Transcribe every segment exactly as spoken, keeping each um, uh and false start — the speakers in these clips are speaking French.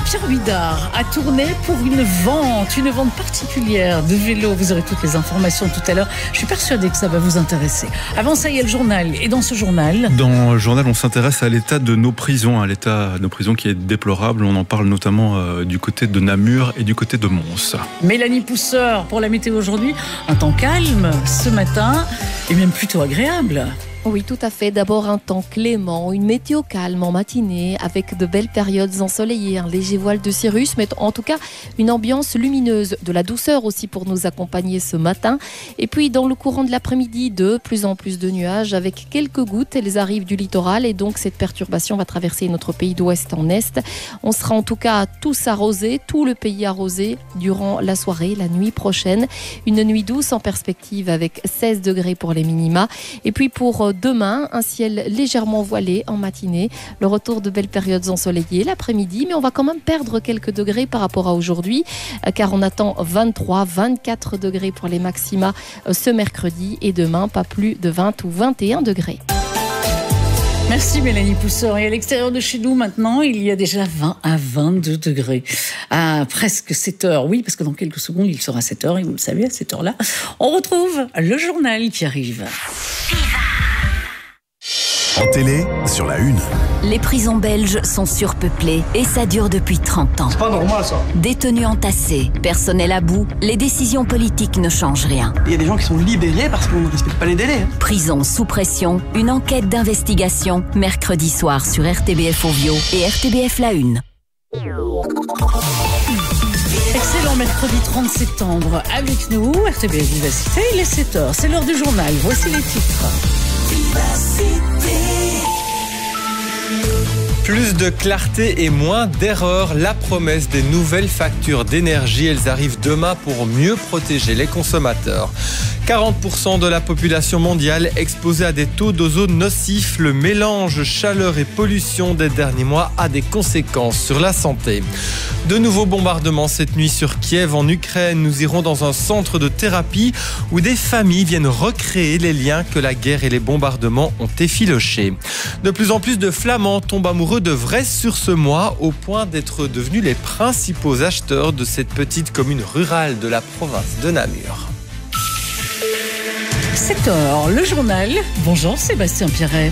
Pierre Huidard a tourné pour une vente, une vente particulière de vélos. Vous aurez toutes les informations tout à l'heure. Je suis persuadée que ça va vous intéresser. Avant ça, il y a le journal. Et dans ce journal... Dans le journal, on s'intéresse à l'état de nos prisons, à l'état de nos prisons qui est déplorable. On en parle notamment euh, du côté de Namur et du côté de Mons. Mélanie Pousseur pour la météo aujourd'hui. Un temps calme ce matin et même plutôt agréable. Oui, tout à fait. D'abord un temps clément, une météo calme en matinée avec de belles périodes ensoleillées, un léger voile de cirrus, mais en tout cas une ambiance lumineuse, de la douceur aussi pour nous accompagner ce matin. Et puis dans le courant de l'après-midi, de plus en plus de nuages avec quelques gouttes. Elles arrivent du littoral et donc cette perturbation va traverser notre pays d'ouest en est. On sera en tout cas tous arrosés, tout le pays arrosé durant la soirée, la nuit prochaine. Une nuit douce en perspective avec seize degrés pour les minima. Et puis pour demain, un ciel légèrement voilé en matinée, le retour de belles périodes ensoleillées l'après-midi, mais on va quand même perdre quelques degrés par rapport à aujourd'hui, car on attend vingt-trois, vingt-quatre degrés pour les maxima ce mercredi et demain, pas plus de vingt ou vingt et un degrés. Merci Mélanie Pousseur. Et à l'extérieur de chez nous maintenant, il y a déjà vingt à vingt-deux degrés. À presque sept heures. Oui, parce que dans quelques secondes, il sera sept heures. Et vous le savez, à cette heure-là, on retrouve le journal qui arrive. En télé, sur la une. Les prisons belges sont surpeuplées et ça dure depuis trente ans. C'est pas normal ça. Détenus entassés, personnel à bout, les décisions politiques ne changent rien. Il y a des gens qui sont libérés parce qu'on ne respecte pas les délais. Hein. Prison sous pression, une enquête d'investigation, mercredi soir sur R T B F Ovio et R T B F La Une. Excellent mercredi trente septembre. Avec nous, R T B F Vivacité, il est sept heures. C'est l'heure du journal. Voici les titres. Plus de clarté et moins d'erreurs. La promesse des nouvelles factures d'énergie, elles arrivent demain pour mieux protéger les consommateurs. quarante pour cent de la population mondiale exposée à des taux d'ozone nocifs. Le mélange chaleur et pollution des derniers mois a des conséquences sur la santé. De nouveaux bombardements cette nuit sur Kiev en Ukraine. Nous irons dans un centre de thérapie où des familles viennent recréer les liens que la guerre et les bombardements ont effilochés. De plus en plus de Flamands tombent amoureux de Vresse sur ce mois au point d'être devenus les principaux acheteurs de cette petite commune rurale de la province de Namur. sept heures, le journal. Bonjour Sébastien Pierret.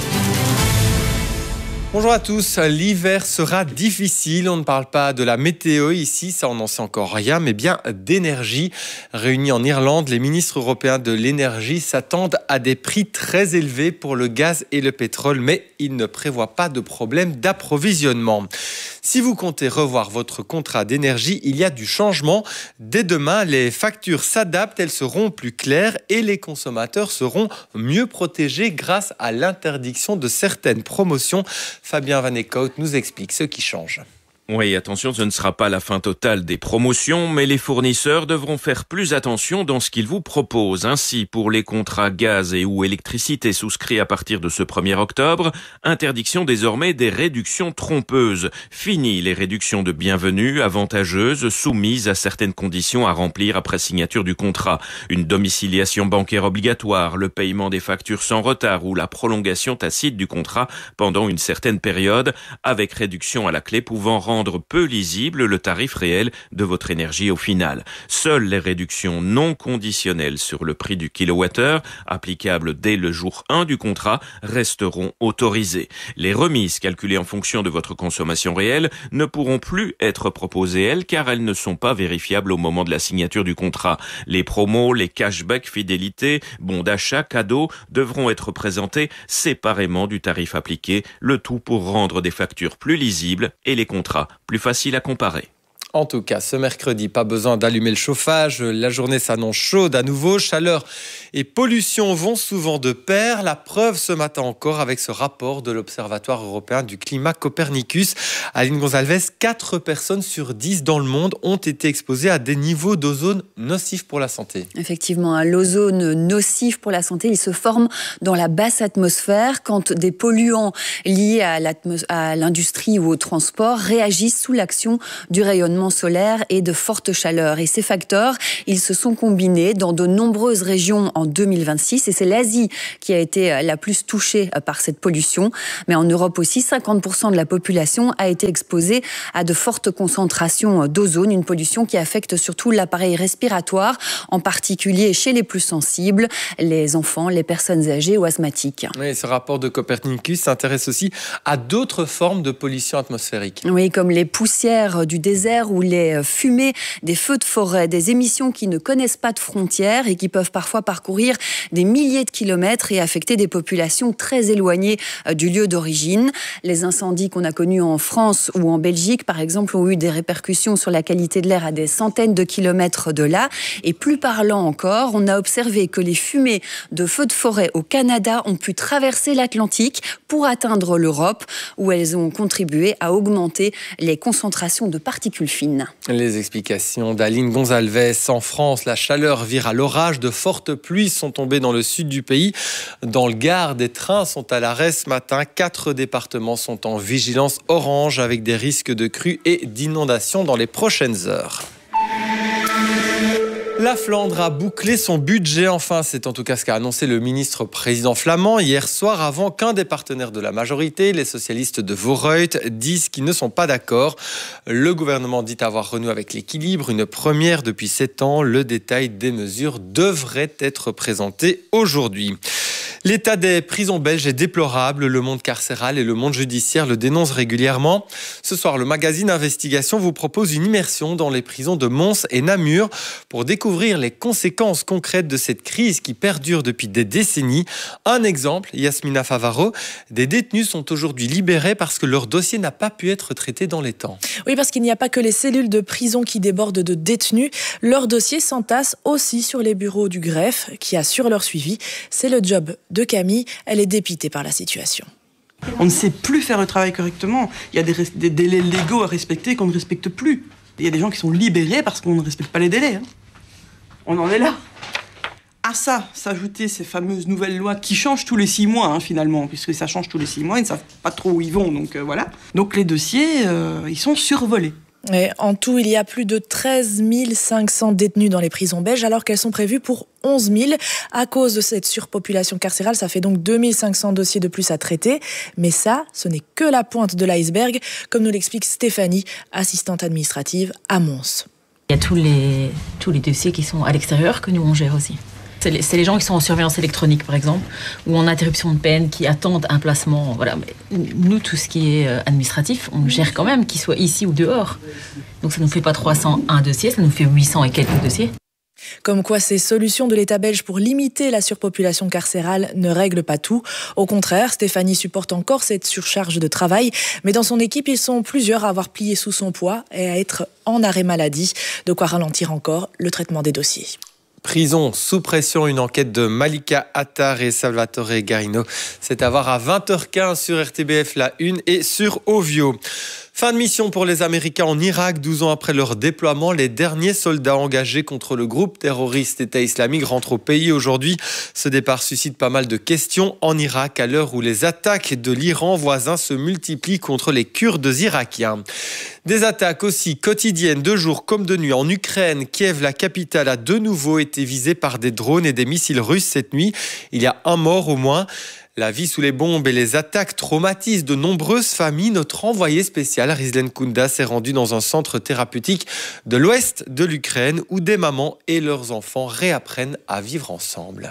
Bonjour à tous, l'hiver sera difficile, on ne parle pas de la météo ici, ça on n'en sait encore rien, mais bien d'énergie. Réunis en Irlande, les ministres européens de l'énergie s'attendent à des prix très élevés pour le gaz et le pétrole, mais ils ne prévoient pas de problème d'approvisionnement. Si vous comptez revoir votre contrat d'énergie, il y a du changement. Dès demain, les factures s'adaptent, elles seront plus claires et les consommateurs seront mieux protégés grâce à l'interdiction de certaines promotions. Fabien Van Eekhout nous explique ce qui change. Oui, attention, ce ne sera pas la fin totale des promotions, mais les fournisseurs devront faire plus attention dans ce qu'ils vous proposent. Ainsi, pour les contrats gaz et ou électricité souscrits à partir de ce premier octobre, interdiction désormais des réductions trompeuses. Fini les réductions de bienvenue avantageuses soumises à certaines conditions à remplir après signature du contrat. Une domiciliation bancaire obligatoire, le paiement des factures sans retard ou la prolongation tacite du contrat pendant une certaine période, avec réduction à la clé pouvant rendre rendre peu lisible le tarif réel de votre énergie au final. Seules les réductions non conditionnelles sur le prix du kilowattheure, applicables dès le jour un du contrat, resteront autorisées. Les remises calculées en fonction de votre consommation réelle ne pourront plus être proposées, elles, car elles ne sont pas vérifiables au moment de la signature du contrat. Les promos, les cashbacks, fidélité, bons d'achat, cadeaux devront être présentés séparément du tarif appliqué, le tout pour rendre des factures plus lisibles et les contrats plus facile à comparer. En tout cas, ce mercredi, pas besoin d'allumer le chauffage. La journée s'annonce chaude à nouveau. Chaleur et pollution vont souvent de pair. La preuve ce matin encore avec ce rapport de l'Observatoire européen du climat Copernicus. Aline Gonzalez, quatre personnes sur dix dans le monde ont été exposées à des niveaux d'ozone nocifs pour la santé. Effectivement, l'ozone nocif pour la santé, il se forme dans la basse atmosphère quand des polluants liés à l'industrie ou au transport réagissent sous l'action du rayonnement rayonnement solaire et de fortes chaleurs. Et ces facteurs, ils se sont combinés dans de nombreuses régions en deux mille vingt-six. Et c'est l'Asie qui a été la plus touchée par cette pollution. Mais en Europe aussi, cinquante pour cent de la population a été exposée à de fortes concentrations d'ozone, une pollution qui affecte surtout l'appareil respiratoire, en particulier chez les plus sensibles, les enfants, les personnes âgées ou asthmatiques. Oui, ce rapport de Copernicus s'intéresse aussi à d'autres formes de pollution atmosphérique. Oui, comme les poussières du désert ou les fumées des feux de forêt, des émissions qui ne connaissent pas de frontières et qui peuvent parfois parcourir des milliers de kilomètres et affecter des populations très éloignées du lieu d'origine. Les incendies qu'on a connus en France ou en Belgique, par exemple, ont eu des répercussions sur la qualité de l'air à des centaines de kilomètres de là. Et plus parlant encore, on a observé que les fumées de feux de forêt au Canada ont pu traverser l'Atlantique pour atteindre l'Europe, où elles ont contribué à augmenter les concentrations de particules fines. Les explications d'Aline Gonzalez. En France, la chaleur vire à l'orage. De fortes pluies sont tombées dans le sud du pays. Dans le Gard, des trains sont à l'arrêt ce matin. Quatre départements sont en vigilance orange avec des risques de crues et d'inondations dans les prochaines heures. La Flandre a bouclé son budget. Enfin, c'est en tout cas ce qu'a annoncé le ministre président flamand hier soir, avant qu'un des partenaires de la majorité, les socialistes de Vooruit, disent qu'ils ne sont pas d'accord. Le gouvernement dit avoir renoué avec l'équilibre, une première depuis sept ans. Le détail des mesures devrait être présenté aujourd'hui. L'état des prisons belges est déplorable. Le monde carcéral et le monde judiciaire le dénoncent régulièrement. Ce soir, le magazine Investigation vous propose une immersion dans les prisons de Mons et Namur pour découvrir les conséquences concrètes de cette crise qui perdure depuis des décennies. Un exemple, Yasmina Favaro, des détenus sont aujourd'hui libérés parce que leur dossier n'a pas pu être traité dans les temps. Oui, parce qu'il n'y a pas que les cellules de prison qui débordent de détenus. Leur dossier s'entasse aussi sur les bureaux du greffe qui assure leur suivi. C'est le job de Camille. Elle est dépitée par la situation. On ne sait plus faire le travail correctement. Il y a des, des délais légaux à respecter qu'on ne respecte plus. Il y a des gens qui sont libérés parce qu'on ne respecte pas les délais. Hein. On en est là. À ça, s'ajouter ces fameuses nouvelles lois qui changent tous les six mois, hein, finalement, puisque ça change tous les six mois, ils ne savent pas trop où ils vont, donc euh, voilà. Donc les dossiers, euh, ils sont survolés. Et en tout, il y a plus de treize mille cinq cents détenus dans les prisons belges, alors qu'elles sont prévues pour onze mille. À cause de cette surpopulation carcérale, ça fait donc deux mille cinq cents dossiers de plus à traiter. Mais ça, ce n'est que la pointe de l'iceberg, comme nous l'explique Stéphanie, assistante administrative à Mons. Il y a tous les, tous les dossiers qui sont à l'extérieur que nous on gère aussi. C'est les, c'est les gens qui sont en surveillance électronique, par exemple, ou en interruption de peine, qui attendent un placement. Voilà. Mais nous, tout ce qui est administratif, on le gère quand même, qu'il soit ici ou dehors. Donc ça ne nous fait pas trois cent un dossiers, ça nous fait huit cents et quelques dossiers. Comme quoi ces solutions de l'État belge pour limiter la surpopulation carcérale ne règlent pas tout. Au contraire, Stéphanie supporte encore cette surcharge de travail, mais dans son équipe, ils sont plusieurs à avoir plié sous son poids et à être en arrêt maladie, de quoi ralentir encore le traitement des dossiers. Prison sous pression, une enquête de Malika Attar et Salvatore Garino. C'est à voir à vingt heures quinze sur R T B F La Une et sur Ovio. Fin de mission pour les Américains en Irak. douze ans après leur déploiement, les derniers soldats engagés contre le groupe terroriste État islamique rentrent au pays aujourd'hui. Ce départ suscite pas mal de questions en Irak à l'heure où les attaques de l'Iran voisin se multiplient contre les Kurdes irakiens. Des attaques aussi quotidiennes de jour comme de nuit en Ukraine. Kiev, la capitale, a de nouveau été visée par des drones et des missiles russes cette nuit. Il y a un mort au moins. La vie sous les bombes et les attaques traumatisent de nombreuses familles. Notre envoyé spécial, Rizlen Kounda, s'est rendu dans un centre thérapeutique de l'ouest de l'Ukraine où des mamans et leurs enfants réapprennent à vivre ensemble.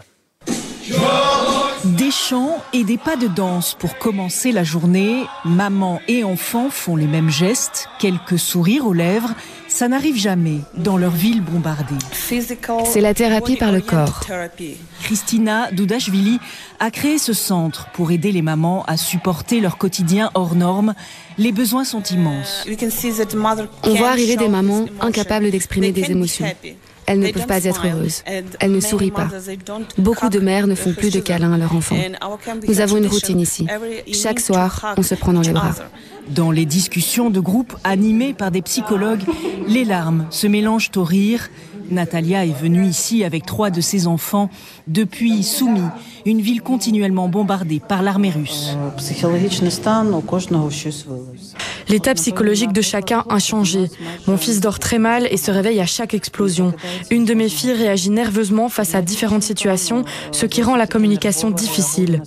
Des chants et des pas de danse pour commencer la journée. Maman et enfants font les mêmes gestes, quelques sourires aux lèvres. Ça n'arrive jamais dans leur ville bombardée. C'est la thérapie par le corps. Kristina Doudashvili a créé ce centre pour aider les mamans à supporter leur quotidien hors norme. Les besoins sont immenses. On voit arriver des mamans incapables d'exprimer des émotions. Elles ne peuvent pas être heureuses. Elles ne sourient pas. Beaucoup de mères ne font plus de câlins à leurs enfants. Nous avons une routine ici. Chaque soir, on se prend dans les bras. Dans les discussions de groupe animées par des psychologues, les larmes se mélangent au rire. Natalia est venue ici avec trois de ses enfants depuis Soumy, une ville continuellement bombardée par l'armée russe. L'état psychologique de chacun a changé. Mon fils dort très mal et se réveille à chaque explosion. Une de mes filles réagit nerveusement face à différentes situations, ce qui rend la communication difficile.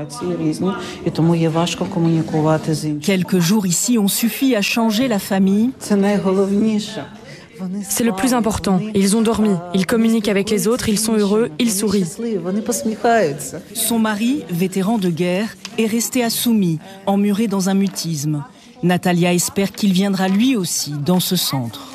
Quelques jours ici ont suffi à changer la famille. C'est le plus important. Ils ont dormi, ils communiquent avec les autres, ils sont heureux, ils sourient. Son mari, vétéran de guerre, est resté assoumis, emmuré dans un mutisme. Natalia espère qu'il viendra lui aussi dans ce centre.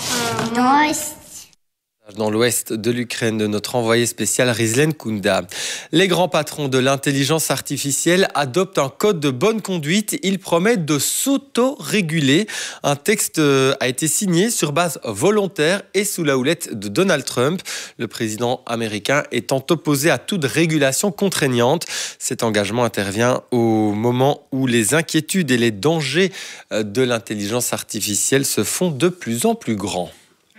Dans l'ouest de l'Ukraine, de notre envoyé spécial Rizlen Kunda. Les grands patrons de l'intelligence artificielle adoptent un code de bonne conduite. Ils promettent de s'auto-réguler. Un texte a été signé sur base volontaire et sous la houlette de Donald Trump, le président américain étant opposé à toute régulation contraignante. Cet engagement intervient au moment où les inquiétudes et les dangers de l'intelligence artificielle se font de plus en plus grands.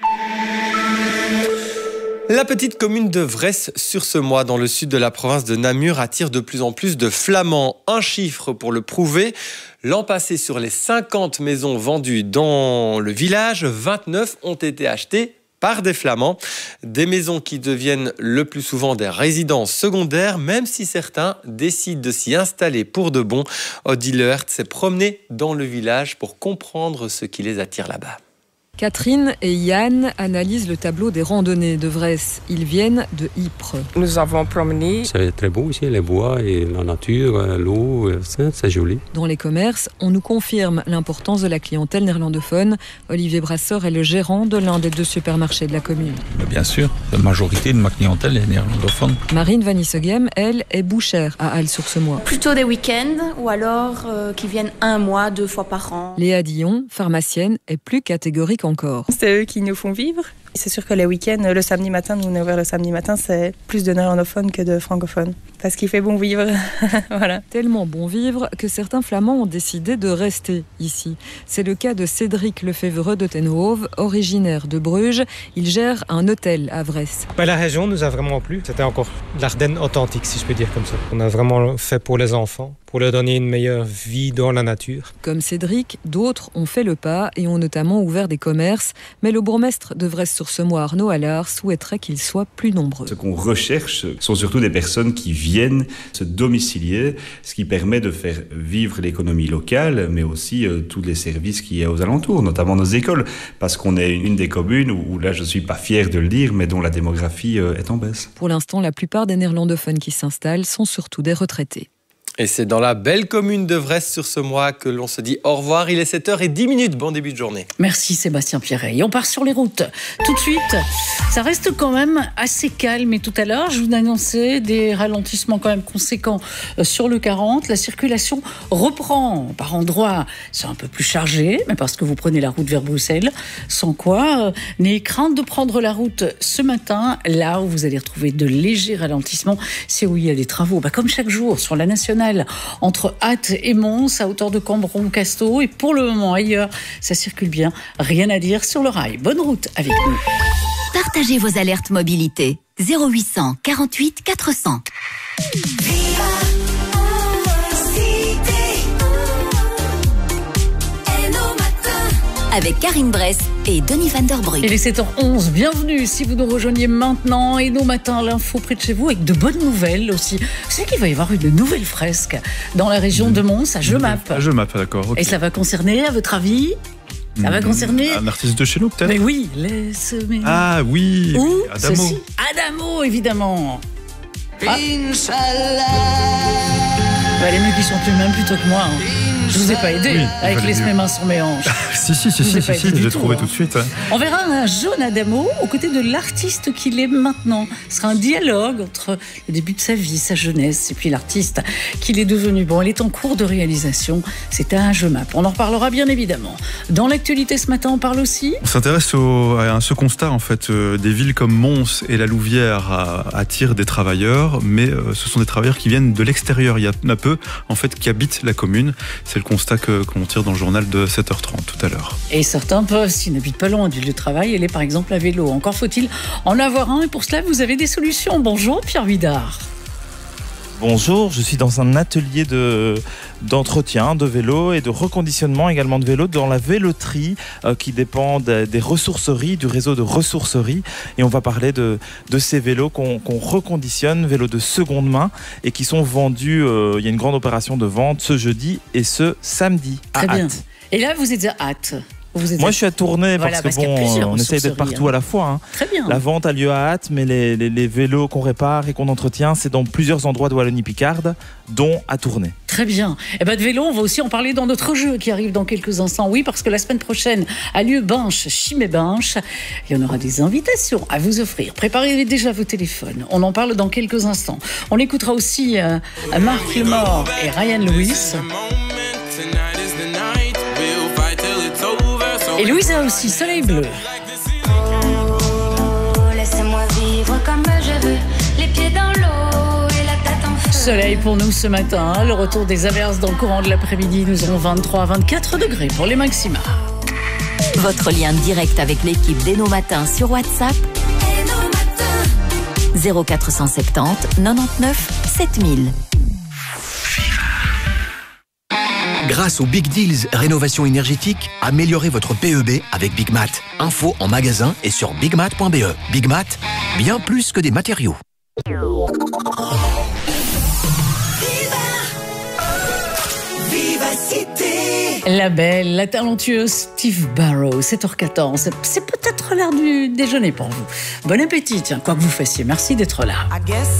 La petite commune de Vresse-sur-Semois, dans le sud de la province de Namur, attire de plus en plus de Flamands. Un chiffre pour le prouver. L'an passé, sur les cinquante maisons vendues dans le village, vingt-neuf ont été achetées par des Flamands. Des maisons qui deviennent le plus souvent des résidences secondaires, même si certains décident de s'y installer pour de bon. Odile Lehertz s'est promenée dans le village pour comprendre ce qui les attire là-bas. Catherine et Yann analysent le tableau des randonnées de Vresse. Ils viennent de Ypres. Nous avons promené. C'est très beau ici, les bois et la nature, l'eau, c'est, c'est joli. Dans les commerces, on nous confirme l'importance de la clientèle néerlandophone. Olivier Brasseur est le gérant de l'un des deux supermarchés de la commune. Bien sûr, la majorité de ma clientèle est néerlandophone. Marine Van Issegem, elle, est bouchère à Halle-sur-Semois. Plutôt des week-ends ou alors euh, qui viennent un mois, deux fois par an. Léa Dillon, pharmacienne, est plus catégorique encore. C'est eux qui nous font vivre. C'est sûr que les week-ends, le samedi matin, nous on est ouvert le samedi matin, c'est plus de néerlandophones que de francophones. Parce qu'il fait bon vivre. Voilà. Tellement bon vivre que certains Flamands ont décidé de rester ici. C'est le cas de Cédric Lefévreux de Tenhove, originaire de Bruges. Il gère un hôtel à Vresse. La région nous a vraiment plu. C'était encore l'Ardenne authentique, si je peux dire comme ça. On a vraiment fait pour les enfants, pour leur donner une meilleure vie dans la nature. Comme Cédric, d'autres ont fait le pas et ont notamment ouvert des commerces. Mais le bourgmestre de Vresse-sur-Semois, Arnaud Allard, souhaiterait qu'ils soient plus nombreux. Ce qu'on recherche sont surtout des personnes qui viennent se domicilier, ce qui permet de faire vivre l'économie locale, mais aussi euh, tous les services qu'il y a aux alentours, notamment nos écoles, parce qu'on est une des communes où, où là je ne suis pas fier de le dire, mais dont la démographie euh, est en baisse. Pour l'instant, la plupart des néerlandophones qui s'installent sont surtout des retraités. Et c'est dans la belle commune de Vresse-sur-Semois que l'on se dit au revoir. Il est sept heures dix minutes. Bon début de journée. Merci Sébastien Pierret. On part sur les routes. Tout de suite, ça reste quand même assez calme. Et tout à l'heure, je vous annonçais des ralentissements quand même conséquents sur le quarante. La circulation reprend par endroits. C'est un peu plus chargé, mais parce que vous prenez la route vers Bruxelles. Sans quoi, n'ayez crainte de prendre la route ce matin. Là où vous allez retrouver de légers ralentissements, c'est où il y a des travaux. Bah, comme chaque jour sur la nationale. Entre Ath et Mons, à hauteur de Cambron-Casteau. Et pour le moment, ailleurs, ça circule bien. Rien à dire sur le rail. Bonne route avec nous. Partagez vos alertes mobilité. zéro huit cent quarante-huit quatre cents. Avec Karine Bress et Denis Van Der Brugge. Il est sept heures onze, bienvenue si vous nous rejoignez maintenant. Et nos matins, l'info près de chez vous avec de bonnes nouvelles aussi. Vous savez qu'il va y avoir une nouvelle fresque dans la région de Mons, à Jemappes. À Jemappes, d'accord. Okay. Et ça va concerner, à votre avis ? Ça va concerner un artiste de chez nous, peut-être. Mais oui, laisse-moi. Ah oui, Ou oui, Adamo. Ceci. Adamo, évidemment. Ah. Bah, les mieux qui sont plus même plutôt que moi. Hein. Je vous ai pas aidé oui, avec laisse mes mains sur mes hanches. si, si, si, si, si, si je l'ai trouvé hein. tout de suite. Hein. On verra un jeune Adamo aux côtés de l'artiste qu'il est maintenant. Ce sera un dialogue entre le début de sa vie, sa jeunesse, et puis l'artiste qu'il est devenu. Bon, elle est en cours de réalisation. C'est à Jemappes. On en reparlera bien évidemment. Dans l'actualité ce matin, on parle aussi. On s'intéresse au, à ce constat, en fait. Euh, des villes comme Mons et la Louvière euh, attirent des travailleurs, mais euh, ce sont des travailleurs qui viennent de l'extérieur. Il y en a peu, en fait, qui habitent la commune. C'est le constat que, qu'on tire dans le journal de sept heures trente tout à l'heure. Et certains peuvent, s'ils n'habitent pas loin du lieu de travail, aller par exemple à vélo. Encore faut-il en avoir un, et pour cela, vous avez des solutions. Bonjour Pierre Huidard. Bonjour, je suis dans un atelier de, d'entretien de vélo et de reconditionnement également de vélo dans la véloterie euh, qui dépend des, des ressourceries, du réseau de ressourceries. Et on va parler de, de ces vélos qu'on, qu'on reconditionne, vélos de seconde main et qui sont vendus. Euh, il y a une grande opération de vente ce jeudi et ce samedi à Très bien. Ath. Et là, vous êtes à Ath. Vous êtes Moi, à... je suis à Tournai voilà, parce que parce bon, on essaye d'être partout hein. à la fois. Hein. Très bien. La vente a lieu à Ath, mais les, les, les vélos qu'on répare et qu'on entretient, c'est dans plusieurs endroits de Wallonie-Picarde, dont à Tournai. Très bien. Et ben de vélo, on va aussi en parler dans notre jeu qui arrive dans quelques instants. Oui, parce que la semaine prochaine a lieu Binche, Chimay Binche. Il y en aura des invitations à vous offrir. Préparez déjà vos téléphones. On en parle dans quelques instants. On écoutera aussi euh, Marc Lemore et Ryan Lewis. Et Louisa aussi, Soleil Bleu. Oh, laissez-moi vivre comme je veux, les pieds dans l'eau et la tête en feu. Soleil pour nous ce matin. Le retour des averses dans le courant de l'après-midi. Nous aurons vingt-trois à vingt-quatre degrés pour les maxima. Votre lien direct avec l'équipe d'Eno Matin sur WhatsApp zéro quatre cent soixante-dix quatre-vingt-dix-neuf sept mille. Grâce aux Big Deals Rénovation énergétique, améliorez votre P E B avec Big Mat. Info en magasin et sur bigmat point b e. Big Mat, bien plus que des matériaux. La belle, la talentueuse Steve Barrow, sept heures quatorze. C'est peut-être l'heure du déjeuner pour vous. Bon appétit, tiens, quoi que vous fassiez. Merci d'être là.